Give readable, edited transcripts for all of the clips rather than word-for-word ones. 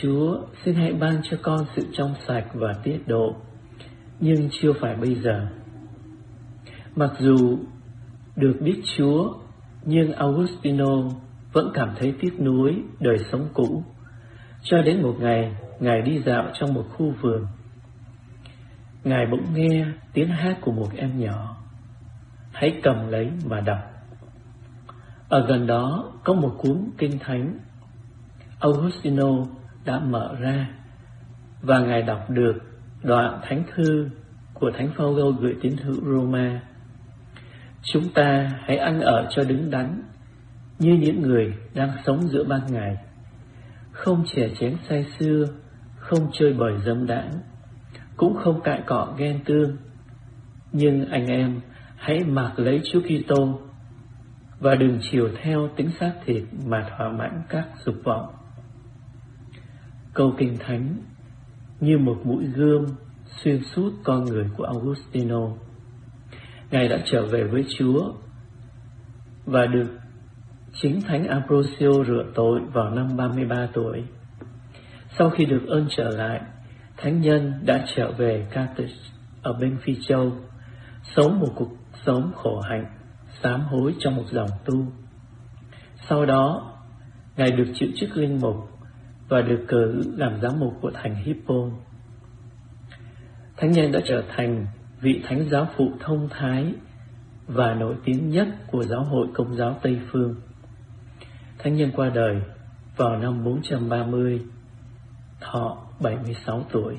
Chúa, xin hãy ban cho con sự trong sạch và tiết độ, nhưng chưa phải bây giờ. Mặc dù được biết Chúa, nhưng Augustino vẫn cảm thấy tiếc nuối đời sống cũ. Cho đến một ngày, Ngài đi dạo trong một khu vườn. Ngài bỗng nghe tiếng hát của một em nhỏ. Hãy cầm lấy mà đọc. Ở gần đó có một cuốn kinh thánh. Augustino đã mở ra và Ngài đọc được đoạn thánh thư của Thánh Phaolô gửi tín hữu Roma. Chúng ta hãy ăn ở cho đứng đắn, như những người đang sống giữa ban ngày, không chè chén say sưa, không chơi bời dâm đãng, cũng không cãi cọ ghen tương. Nhưng anh em hãy mặc lấy Chúa Kitô và đừng chiều theo tính xác thịt mà thỏa mãn các dục vọng. Câu kinh thánh như một mũi gươm xuyên suốt con người của Augustino. Ngài đã trở về với Chúa và được chính Thánh Ambrosio rửa tội vào năm 33 tuổi. Sau khi được ơn trở lại, Thánh nhân đã trở về Carthage ở bên Phi Châu, sống một cuộc sống khổ hạnh, sám hối trong một dòng tu. Sau đó, Ngài được chịu chức linh mục và được cử làm giám mục của thành Hippon. Thánh nhân đã trở thành vị thánh giáo phụ thông thái và nổi tiếng nhất của giáo hội Công giáo Tây Phương. Thánh nhân qua đời vào năm 430, thọ 76 tuổi.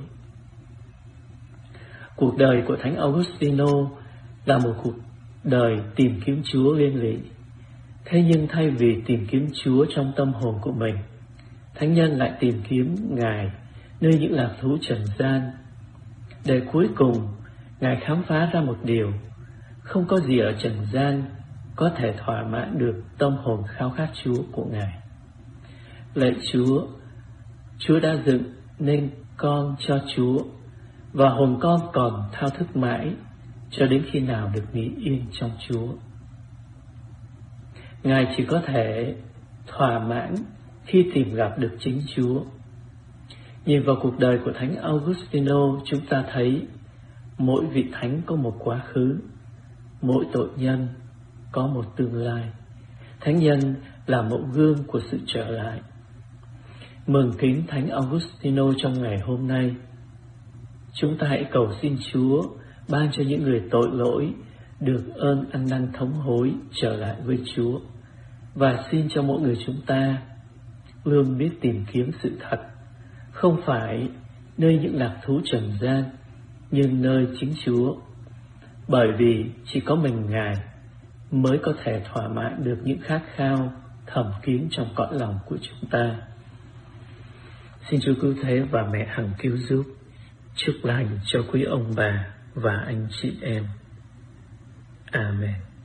Cuộc đời của Thánh Augustino là một cuộc đời tìm kiếm Chúa liên lụy. Thế nhưng thay vì tìm kiếm Chúa trong tâm hồn của mình, Thánh nhân lại tìm kiếm Ngài nơi những lạc thú trần gian, để cuối cùng Ngài khám phá ra một điều: không có gì ở trần gian có thể thỏa mãn được tâm hồn khao khát Chúa của Ngài. Lạy Chúa, Chúa đã dựng nên con cho Chúa, và hồn con còn thao thức mãi cho đến khi nào được nghỉ yên trong Chúa. Ngài chỉ có thể thỏa mãn khi tìm gặp được chính Chúa. Nhìn vào cuộc đời của Thánh Augustino, chúng ta thấy mỗi vị thánh có một quá khứ, mỗi tội nhân có một tương lai. Thánh nhân là mẫu gương của sự trở lại. Mừng kính Thánh Augustino trong ngày hôm nay. Chúng ta hãy cầu xin Chúa ban cho những người tội lỗi được ơn ăn năn thống hối trở lại với Chúa, và xin cho mỗi người chúng ta luôn biết tìm kiếm sự thật, không phải nơi những lạc thú trần gian, nhưng nơi chính Chúa, bởi vì chỉ có mình Ngài mới có thể thỏa mãn được những khát khao thầm kín trong cõi lòng của chúng ta. Xin Chúa cứu thế và mẹ Hằng cứu giúp chúc lành cho quý ông bà và anh chị em. Amen.